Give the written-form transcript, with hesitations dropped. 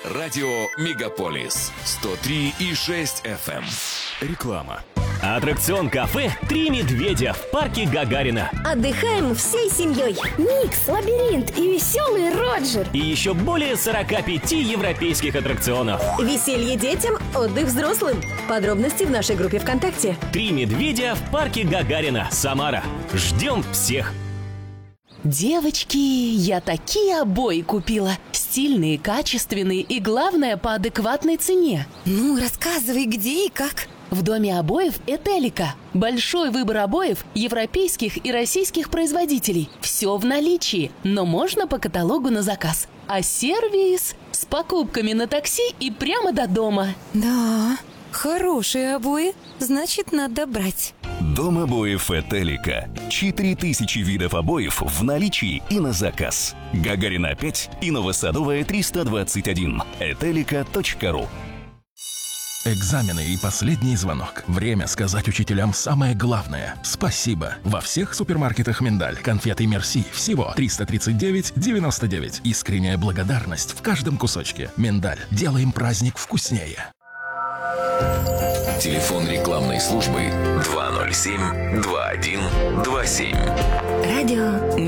Радио Мегаполис 103,6 FM. Реклама. Аттракцион кафе «Три медведя» в парке Гагарина. Отдыхаем всей семьей. Микс, лабиринт и веселый Роджер. И еще более 45 европейских аттракционов. Веселье детям, отдых взрослым. Подробности в нашей группе ВКонтакте. «Три медведя» в парке Гагарина, Самара. Ждем всех. Девочки, я такие обои купила. Стильные, качественные и, главное, по адекватной цене. Ну, рассказывай, где и как. В доме обоев «Этелика». Большой выбор обоев европейских и российских производителей. Все в наличии, но можно по каталогу на заказ. А сервис с покупками на такси и прямо до дома. Да, хорошие обои, значит, надо брать. Дом обоев «Этелика». 4000 видов обоев в наличии и на заказ. Гагарина 5 и Новосадовая 321. Этелика.ру. Экзамены и последний звонок. Время сказать учителям самое главное. Спасибо. Во всех супермаркетах «Миндаль». Конфеты «Мерси» всего 339,99. Искренняя благодарность в каждом кусочке. «Миндаль». Делаем праздник вкуснее. Телефон рекламной службы 207 2127. Радио